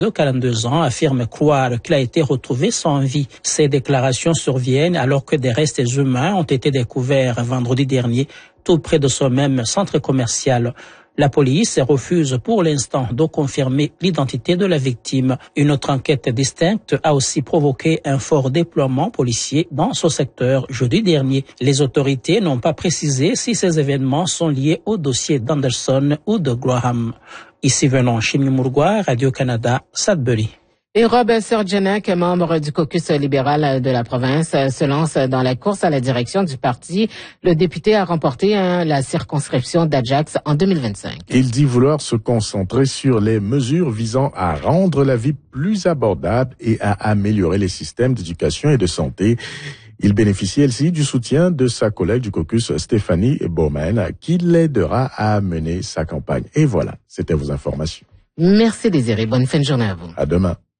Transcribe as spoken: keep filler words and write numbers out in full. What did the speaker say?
de quarante-deux ans, affirme croire qu'il a été retrouvé sans vie. Ces déclarations surviennent alors que des restes humains ont été découverts vendredi dernier, tout près de ce même centre commercial. La police refuse pour l'instant de confirmer l'identité de la victime. Une autre enquête distincte a aussi provoqué un fort déploiement policier dans ce secteur jeudi dernier. Les autorités n'ont pas précisé si ces événements sont liés au dossier d'Anderson ou de Graham. Ici venant Chimimurgwa, Radio-Canada, Sudbury. Et Robert Sergenek, membre du caucus libéral de la province, se lance dans la course à la direction du parti. Le député a remporté hein, la circonscription d'Ajax en deux mille vingt-cinq. Il dit vouloir se concentrer sur les mesures visant à rendre la vie plus abordable et à améliorer les systèmes d'éducation et de santé. Il bénéficie, elle-ci, du soutien de sa collègue du caucus, Stéphanie Bowman, qui l'aidera à mener sa campagne. Et voilà, c'était vos informations. Merci Désiré, bonne fin de journée à vous. À demain.